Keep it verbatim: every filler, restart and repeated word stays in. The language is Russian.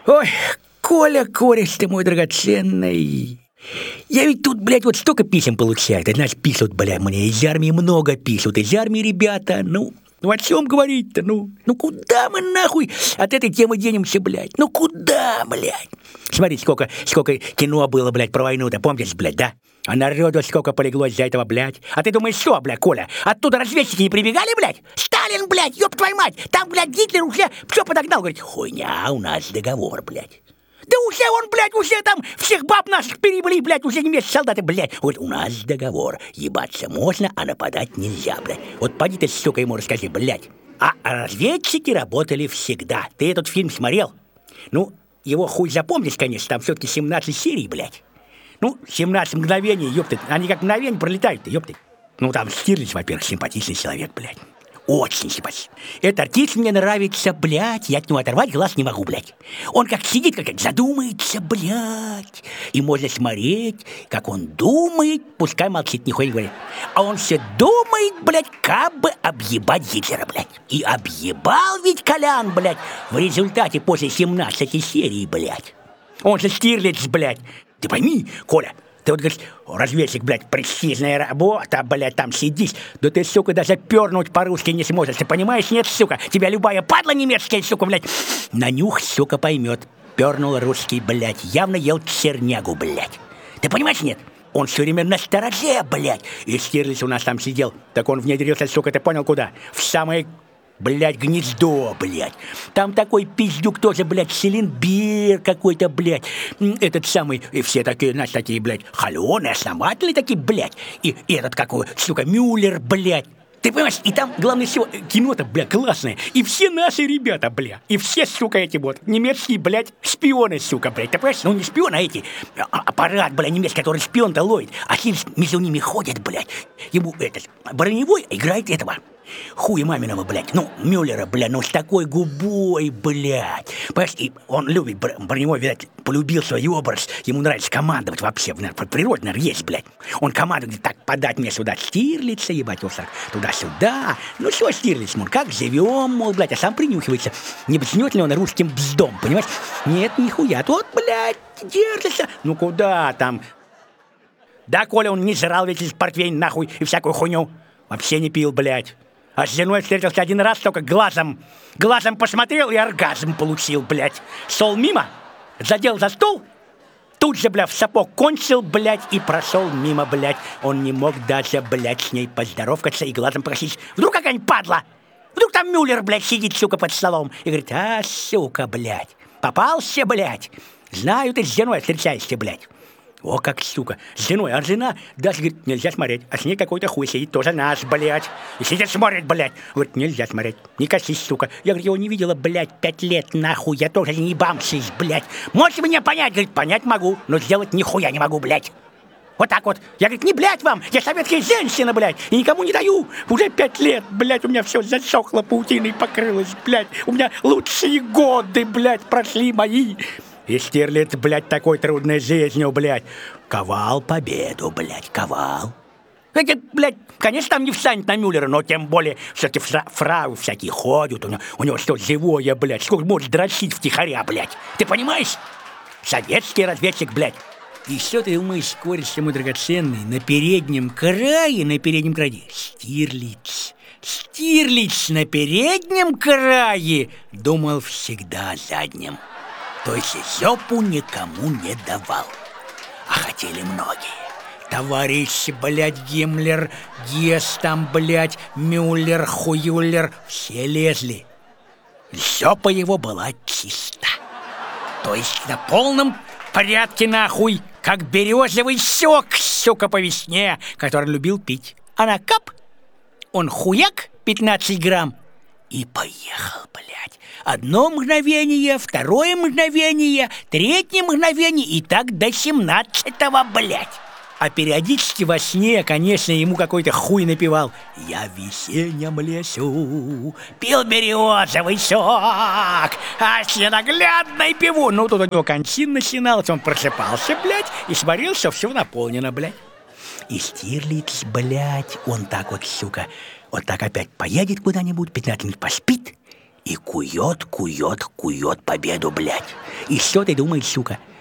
Ой, Коля, кореш ты мой драгоценный. Я ведь тут, блядь, вот столько писем получаю. Ты знаешь, пишут, блядь, мне из армии много пишут. Из армии ребята, ну... Ну о чем говорить-то, ну? Ну куда мы нахуй от этой темы денемся, блядь? Ну куда, блядь? Смотри, сколько, сколько кино было, блядь, про войну-то, помнишь, блядь, да? А народу сколько полегло из-за этого, блядь? А ты думаешь, что, блядь, Коля? Оттуда разведчики не прибегали, блядь? Сталин, блядь, ёб твою мать! Там, блядь, Гитлер уже все подогнал, говорит, хуйня, у нас договор, блядь. Да уже он, блядь, уже там всех баб наших перебили, блядь, уже немецкие солдаты, блядь. Вот у нас договор. Ебаться можно, а нападать нельзя, блядь. Вот поди ты, сука, ему расскажи, блядь. А разведчики работали всегда. Ты этот фильм смотрел? Ну, его хуй запомнишь, конечно, там все-таки семнадцать серий, блядь. Ну, семнадцать мгновений, ёпты. Они как мгновение пролетают-то, ёпты. Ну, там Штирлиц, во-первых, симпатичный человек, блядь. Очень симпатичный. Этот артист мне нравится, блядь. Я от него оторвать глаз не могу, блядь. Он как сидит, как задумается, блядь. И можно смотреть, как он думает, пускай молчит, нихуя не говорит. А он все думает, блядь, как бы объебать Гитлера, блядь. И объебал ведь Колян, блядь, в результате после семнадцати серий, блядь. Он же Штирлиц, блядь. Ты пойми, Коля, ты вот говоришь, разведчик, блядь, престижная работа, блядь, там сидишь. Да ты, сука, даже пернуть по-русски не сможешь. Ты понимаешь, нет, сука? Тебя любая падла немецкая, сука, блядь, на нюх, сука, поймет. Пернул русский, блядь, явно ел чернягу, блядь. Ты понимаешь, нет? Он все время на стороже, блядь. И Штирлиц у нас там сидел. Так он внедрился, сука, ты понял, куда? В самое... Блядь, гнездо, блядь. Там такой пиздюк тоже, блядь, Селенбер какой-то, блядь. Этот самый, и все такие, знаешь, такие, блядь, холеные, основательные такие, блядь. И, и этот какой, сука, Мюллер, блядь. Ты понимаешь, и там, главное всего, кино-то, блядь, классное. И все наши ребята, блядь. И все, сука, эти вот немецкие, блядь, шпионы, сука, блядь. Ты понимаешь, ну не шпионы, а эти, а, аппарат, блядь, немецкий, который шпион-то ловит. А Хильс между ними ходит, блядь. Ему этот, броневой играет этого. Хуя маминого, блядь, ну, Мюллера, блядь, ну, с такой губой, блядь. Понимаешь, и он любит, броневой, видать, полюбил свой образ, ему нравится командовать вообще, наверное, природа, наверное, есть, блядь. Он командует, так, подать мне сюда Штирлица, ебать, вот так, туда-сюда. Ну, что Штирлиц, мол, как живем, мол, блядь, а сам принюхивается. Не бзнет ли он русским бздом, понимаешь? Нет, нихуя, тут, блядь, держится. Ну, куда там? Да, Коля, он не жрал ведь из портвейн, нахуй, и всякую хуйню. Вообще не пил, блядь. А с женой встретился один раз, только глазом. Глазом посмотрел и оргазм получил, блядь. Шел мимо, задел за стул, тут же, блядь, в сапог кончил, блядь, и прошел мимо, блядь. Он не мог даже, блядь, с ней поздоровкаться и глазом просить. Вдруг какая-нибудь падла? Вдруг там Мюллер, блядь, сидит, сука, под столом. И говорит, а, сука, блядь, попался, блядь. Знаю, ты с женой встречаешься, блядь. О, как, сука, с женой, а жена даже, говорит, нельзя смотреть, а с ней какой-то хуй сидит, тоже наш, блядь. И сидит, смотрит, блядь. Говорит, нельзя смотреть, не косись, сука. Я, говорит, его не видела, блядь, пять лет, нахуй, я тоже не ебамшись, блядь. Можете меня понять? Говорит, понять могу, но сделать нихуя не могу, блядь. Вот так вот. Я, говорит, не блядь вам, я советская женщина, блядь, и никому не даю. Уже пять лет, блядь, у меня все засохло, паутиной покрылось, блядь. У меня лучшие годы, блядь, прошли мои. И Штирлиц, блядь, такой трудной жизнью, блядь, ковал победу, блядь, ковал. Эти, блядь, конечно, там не встанет на Мюллера, но тем более все-таки фра фрау всякие ходят, у него, у него что живое, блядь, сколько может дрочить втихаря, блядь. Ты понимаешь? Советский разведчик, блядь. И что ты думаешь, кореш мой драгоценный, на переднем крае, на переднем крае, Штирлиц. Штирлиц на переднем крае думал всегда задним. То есть жопу никому не давал. А хотели многие. Товарищ, блядь, Гиммлер, Гесс там, блядь, Мюллер, Хуюллер. Все лезли. Жопа его была чиста. То есть на полном порядке, нахуй, как березовый сок, сука, по весне, который любил пить. А на кап он хуяк пятнадцать грамм и поехал, блядь. Одно мгновение, второе мгновение, третье мгновение и так до семнадцатого, блядь. А периодически во сне, конечно, ему какой-то хуй напевал. Я в весеннем лесу пил березовый сок, а с ненаглядной пиву. Ну, тут у него кончин начинался, он просыпался, блядь, и смотрел, что все наполнено, блядь. И Штирлиц, блядь, он так вот, сука, вот так опять поедет куда-нибудь, пятнадцать минут поспит, и кует, кует, кует победу, блядь. И что ты думаешь, сука?